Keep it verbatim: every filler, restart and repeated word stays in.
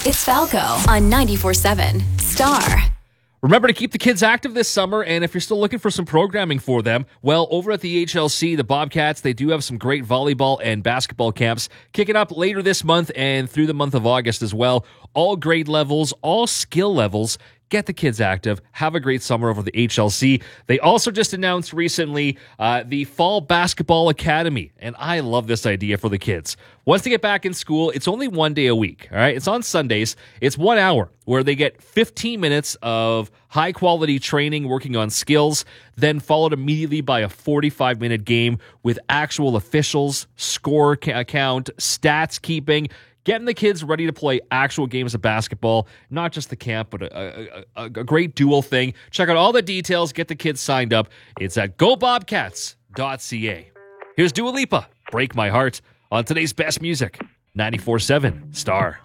It's Falco on ninety-four seven Star. Remember to keep the kids active this summer, and if you're still looking for some programming for them, well, over at the H L C, the Bobcats, they do have some great volleyball and basketball camps kicking up later this month and through the month of August as well. All grade levels, all skill levels. Get the kids active. Have a great summer over the H L C. They also just announced recently uh, the Fall Basketball Academy, and I love this idea for the kids. Once they get back in school, it's only one day a week, all right? It's on Sundays. It's one hour where they get fifteen minutes of high-quality training, working on skills, then followed immediately by a forty-five minute game with actual officials, score count, stats keeping, getting the kids ready to play actual games of basketball, not just the camp, but a, a, a, a great dual thing. Check out all the details. Get the kids signed up. It's at go bobcats dot c a. Here's Dua Lipa, Break My Heart, on today's best music, ninety-four seven Star.